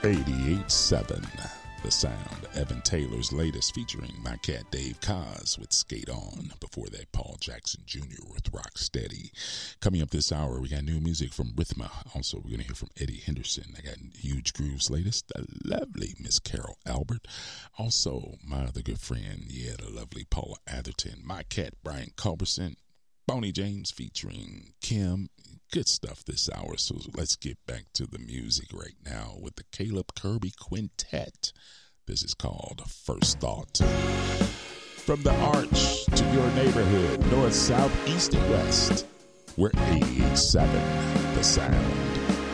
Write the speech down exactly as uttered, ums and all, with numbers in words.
eighty-eight seven, The Sound. Evan Taylor's latest, featuring my cat Dave Koz with Skate On. Before that, Paul Jackson Junior with Rock Steady. Coming up this hour, we got new music from Rhythma. Also, we're going to hear from Eddie Henderson. I got Huge Groove's latest, the lovely Miss Carol Albert. Also, my other good friend, yeah, the lovely Paula Atherton. My cat Brian Culberson. Boney James featuring Kim. Good stuff this hour. So let's get back to the music right now with the Caleb Kirby Quintet. This is called First Thought. From the Arch to your neighborhood, north, south, east, and west, we're eighty-eight seven, The Sound.